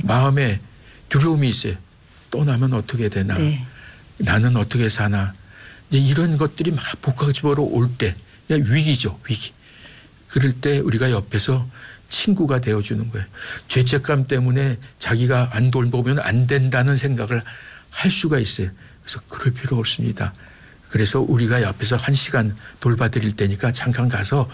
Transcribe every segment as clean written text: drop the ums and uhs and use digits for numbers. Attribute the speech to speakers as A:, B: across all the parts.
A: 마음에 두려움이 있어요. 떠나면 어떻게 되나.
B: 네.
A: 나는 어떻게 사나. 이제 이런 것들이 막 복합적으로 올 때 위기죠. 위기. 그럴 때 우리가 옆에서 친구가 되어주는 거예요. 죄책감 때문에 자기가 안 돌보면 안 된다는 생각을 할 수가 있어요. 그래서 그럴 필요 없습니다. 그래서 우리가 옆에서 1시간 돌봐드릴 테니까 잠깐 가서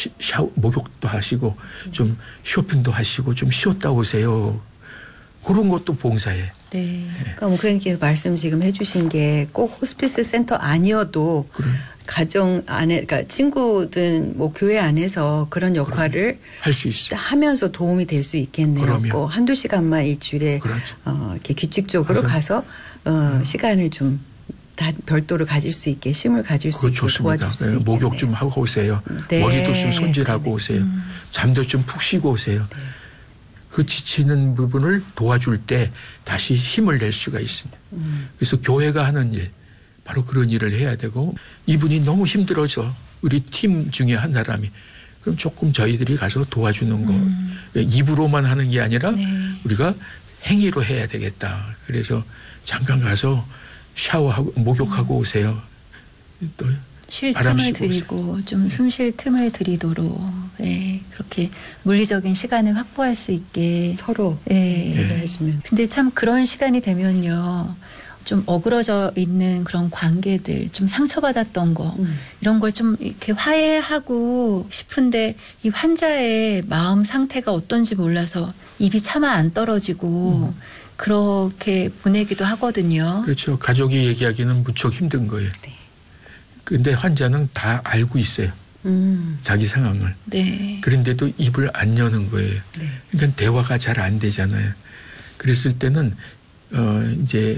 A: 목욕도 하시고 좀 쇼핑도 하시고 좀 쉬었다 오세요. 그런 것도 봉사해.
B: 네. 그러니까 목사님께서 말씀 지금 해주신 게 꼭 호스피스 센터 아니어도 가정 안에, 그러니까 친구든 뭐 교회 안에서 그런 역할을
A: 할 수 있어요.
B: 하면서 도움이 될 수 있겠네요.
A: 그럼요.
B: 꼭 한두 시간만 일주일에 이렇게 규칙적으로 가서 시간을 좀 다 별도로 가질 수 있게 쉼을 가질 수 있게
A: 좋습니다.
B: 도와줄 수 있겠네요.
A: 목욕 좀 하고 오세요.
B: 네.
A: 머리도 좀 손질하고 오세요. 잠도 좀 푹 쉬고 오세요.
B: 네.
A: 그 지치는 부분을 도와줄 때 다시 힘을 낼 수가 있습니다. 그래서 교회가 하는 일, 바로 그런 일을 해야 되고 이분이 너무 힘들어져. 우리 팀 중에 한 사람이. 그럼 조금 저희들이 가서 도와주는 거. 입으로만 하는 게 아니라
C: 네.
A: 우리가 행위로 해야 되겠다. 그래서 잠깐 가서 샤워하고 목욕하고 오세요. 또
C: 쉴
A: 바람
C: 틈을
A: 쐬고
C: 드리고 좀 숨 쉴 틈을 드리도록 그렇게 물리적인 시간을 확보할 수 있게
B: 서로 해주면.
C: 근데 참 그런 시간이 되면요. 좀 어그러져 있는 그런 관계들, 좀 상처받았던 거 이런 걸 좀 이렇게 화해하고 싶은데 이 환자의 마음 상태가 어떤지 몰라서 입이 차마 안 떨어지고 그렇게 보내기도 하거든요.
A: 그렇죠. 가족이 얘기하기는 무척 힘든 거예요. 그런데 환자는 다 알고 있어요. 자기 상황을.
C: 네.
A: 그런데도 입을 안 여는 거예요. 그러니까 대화가 잘 안 되잖아요. 그랬을 때는 이제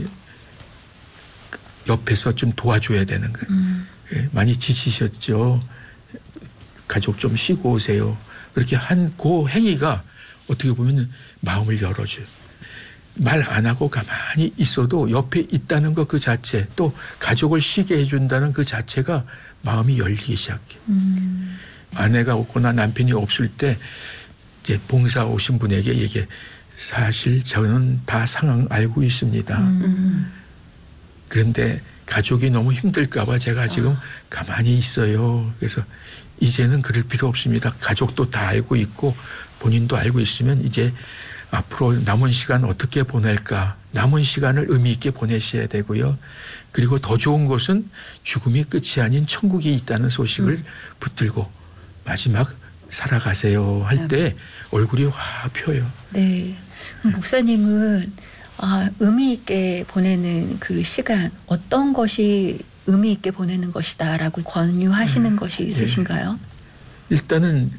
A: 옆에서 좀 도와줘야 되는 거예요. 많이 지치셨죠. 가족 좀 쉬고 오세요. 그렇게 한 그 행위가 어떻게 보면 마음을 열어줘요. 말 안 하고 가만히 있어도 옆에 있다는 것 그 자체, 또 가족을 쉬게 해준다는 그 자체가 마음이 열리기 시작해. 아내가 없거나 남편이 없을 때 이제 봉사 오신 분에게 얘기해. 사실 저는 다 상황 알고 있습니다. 그런데 가족이 너무 힘들까 봐 제가 지금 가만히 있어요. 그래서 이제는 그럴 필요 없습니다. 가족도 다 알고 있고 본인도 알고 있으면 이제 앞으로 남은 시간 어떻게 보낼까. 남은 시간을 의미 있게 보내셔야 되고요. 그리고 더 좋은 것은 죽음이 끝이 아닌 천국이 있다는 소식을 붙들고 마지막 살아가세요 할 때 얼굴이 확 펴요.
C: 네. 목사님은 의미 있게 보내는 그 시간 어떤 것이 의미 있게 보내는 것이다라고 권유하시는 것이 있으신가요?
A: 일단은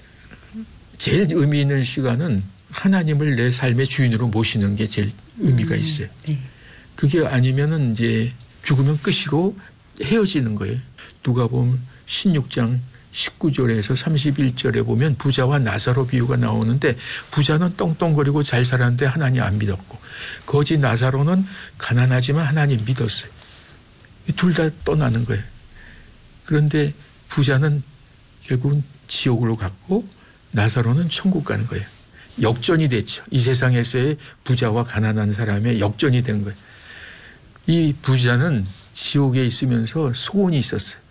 A: 제일 의미 있는 시간은 하나님을 내 삶의 주인으로 모시는 게 제일 의미가 있어요. 그게 아니면은 이제 죽으면 끝이고 헤어지는 거예요. 누가복음 16장 19절에서 31절에 보면 부자와 나사로 비유가 나오는데 부자는 떵떵거리고 잘 살았는데 하나님 안 믿었고 거지 나사로는 가난하지만 하나님 믿었어요. 둘 다 떠나는 거예요. 그런데 부자는 결국은 지옥으로 갔고 나사로는 천국 가는 거예요. 역전이 됐죠. 이 세상에서의 부자와 가난한 사람의 역전이 된 거예요. 이 부자는 지옥에 있으면서 소원이 있었어요.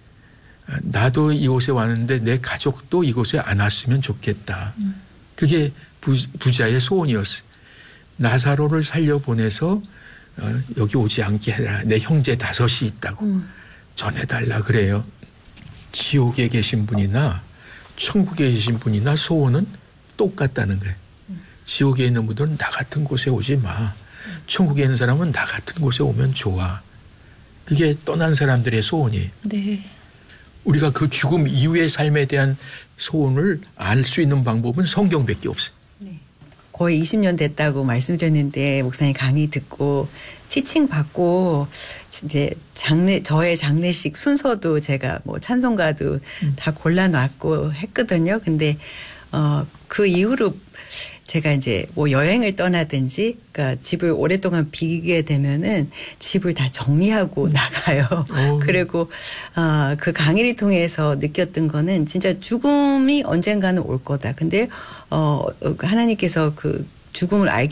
A: 나도 이곳에 왔는데 내 가족도 이곳에 안 왔으면 좋겠다. 그게 부자의 소원이었어요. 나사로를 살려보내서 여기 오지 않게 해라. 내 형제 5이 있다고 전해달라 그래요. 지옥에 계신 분이나 천국에 계신 분이나 소원은 똑같다는 거예요. 지옥에 있는 분들은 나 같은 곳에 오지 마. 천국에 있는 사람은 나 같은 곳에 오면 좋아. 그게 떠난 사람들의 소원이에요.
C: 네.
A: 우리가 그 죽음 이후의 삶에 대한 소원을 알 수 있는 방법은 성경밖에 없어요.
B: 거의 20년 됐다고 말씀드렸는데 목사님 강의 듣고 티칭 받고 이제 저의 장례식 순서도 제가 뭐 찬송가도 다 골라놨고 했거든요. 근데 그 이후로 제가 이제 뭐 여행을 떠나든지 그러니까 집을 오랫동안 비게 되면은 집을 다 정리하고 나가요. 그리고 그 강의를 통해서 느꼈던 거는 진짜 죽음이 언젠가는 올 거다. 근데 하나님께서 그 죽음을 알게